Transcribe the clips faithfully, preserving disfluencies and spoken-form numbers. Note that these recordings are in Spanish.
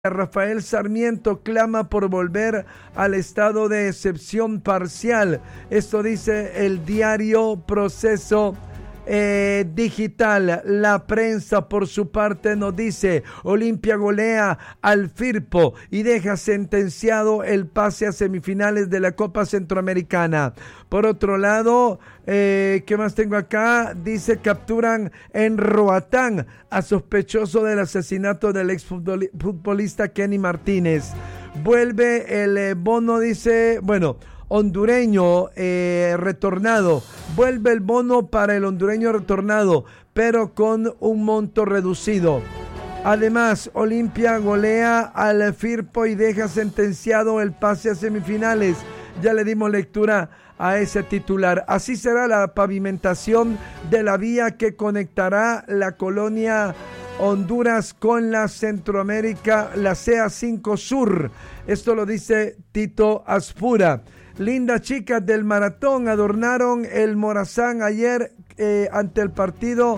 Rafael Sarmiento clama por volver al estado de excepción parcial. Esto dice el diario Proceso eh, Digital. La prensa, por su parte, nos dice: Olimpia golea al Firpo y deja sentenciado el pase a semifinales de la Copa Centroamericana. Por otro lado, eh, ¿qué más tengo acá? Dice: capturan en Roatán a sospechoso del asesinato del exfutbolista Kenny Martínez. Vuelve el eh, bono, dice, bueno, hondureño eh, retornado. Vuelve el bono para el hondureño retornado, pero con un monto reducido. Además, Olimpia golea al Firpo y deja sentenciado el pase a semifinales. Ya le dimos lectura a ese titular. Así será la pavimentación de la vía que conectará la colonia Honduras con la Centroamérica, la C A cinco Sur. Esto lo dice Tito Aspura. Lindas chicas del maratón adornaron el Morazán ayer eh, ante el partido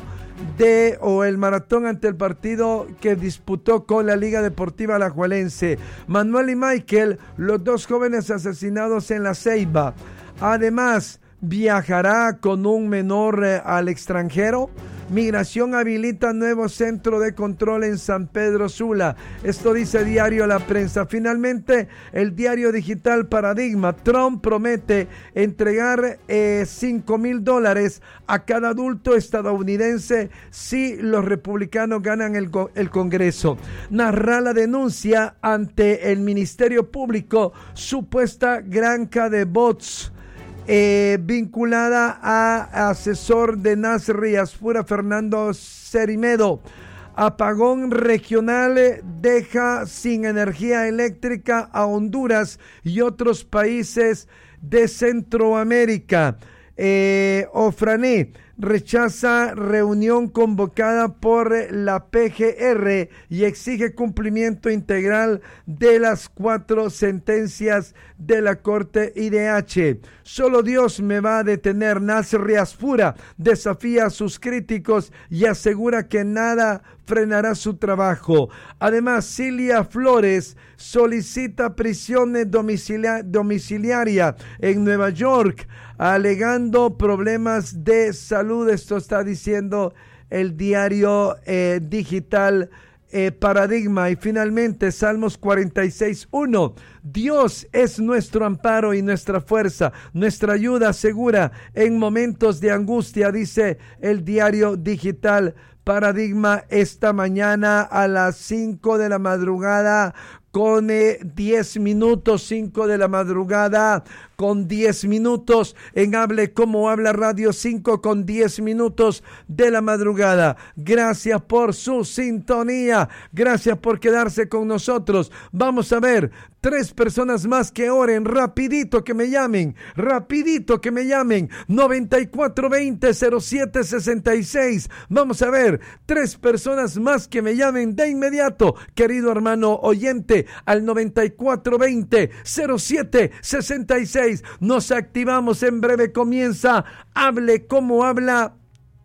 de o el maratón ante el partido que disputó con la Liga Deportiva Alajuelense. Manuel y Michael, los dos jóvenes asesinados en La Ceiba. Además, viajará con un menor eh, al extranjero. Migración habilita nuevo centro de control en San Pedro Sula. Esto dice Diario La Prensa. Finalmente, el diario digital Paradigma. Trump promete entregar eh, cinco mil dólares a cada adulto estadounidense si los republicanos ganan el, el Congreso. Narra la denuncia ante el Ministerio Público, supuesta granja de bots. Eh, vinculada a asesor de Nasri Aspura, Fernando Cerimedo. Apagón regional deja sin energía eléctrica a Honduras y otros países de Centroamérica. Eh, Ofrané rechaza reunión convocada por la P G R y exige cumplimiento integral de las cuatro sentencias de la Corte I D H. Solo Dios me va a detener. Nasri Aspura desafía a sus críticos y asegura que nada frenará su trabajo. Además, Cilia Flores solicita prisión domicilia- domiciliaria en Nueva York, alegando problemas de salud. Esto está diciendo el diario eh, digital eh, Paradigma. Y finalmente, Salmos cuarenta y seis, uno. Dios es nuestro amparo y nuestra fuerza, nuestra ayuda segura en momentos de angustia, dice el diario digital Paradigma esta mañana a las cinco de la madrugada con eh, diez minutos, cinco de la madrugada con diez minutos en Hable Como Habla Radio, cinco con diez minutos de la madrugada. Gracias por su sintonía, gracias por quedarse con nosotros. Vamos a ver, tres personas más que oren, rapidito que me llamen, rapidito que me llamen, noventa y cuatro veinte cero siete sesenta y seis. Vamos a ver, tres personas más que me llamen de inmediato, querido hermano oyente, al noventa y cuatro veinte cero siete sesenta y seis. Nos activamos, en breve comienza Hable Como Habla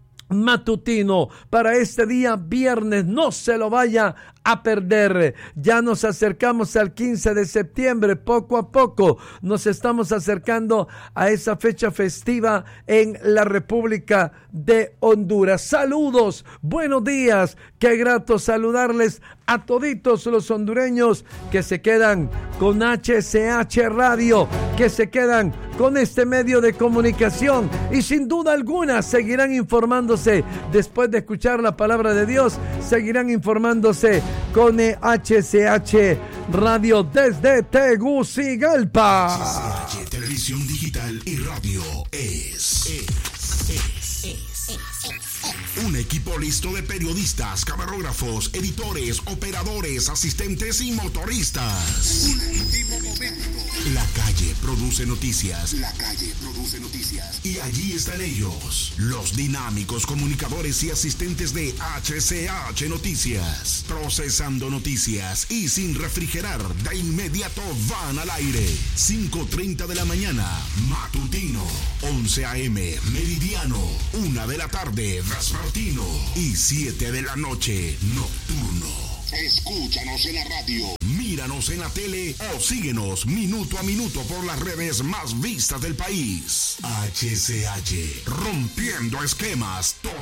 matutino para este día viernes. No se lo vaya a perder. Ya nos acercamos al quince de septiembre, poco a poco nos estamos acercando a esa fecha festiva en la República de Honduras. Saludos, buenos días, qué grato saludarles a toditos los hondureños que se quedan con H C H Radio, que se quedan con este medio de comunicación y sin duda alguna seguirán informándose después de escuchar la palabra de Dios, seguirán informándose con H C H Radio desde Tegucigalpa. H C H Televisión Digital y Radio es, es, es, es, es un equipo listo de periodistas, camarógrafos, editores, operadores, asistentes y motoristas. Último momento. La calle produce noticias. La calle produce noticias. Y allí están ellos, los dinámicos comunicadores y asistentes de H C H Noticias. Procesando noticias y sin refrigerar, de inmediato van al aire. cinco treinta de la mañana, matutino. once a eme, meridiano. una de la tarde, vespertino. Y siete de la noche, nocturno. Escúchanos en la radio, míranos en la tele o síguenos minuto a minuto por las redes más vistas del país. H C H, rompiendo esquemas.